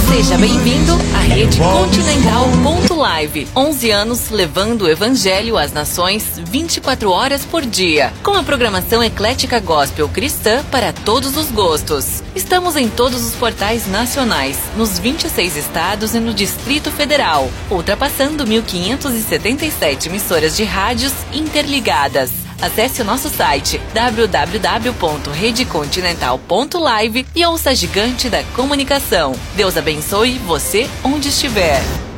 Seja bem-vindo à Rede Continental.live. 11 anos levando o Evangelho às nações 24 horas por dia. Com a programação eclética gospel cristã para todos os gostos. Estamos em todos os portais nacionais, nos 26 estados e no Distrito Federal, ultrapassando 1.577 emissoras de rádios interligadas. Acesse o nosso site www.redecontinental.live e ouça a gigante da comunicação. Deus abençoe você onde estiver.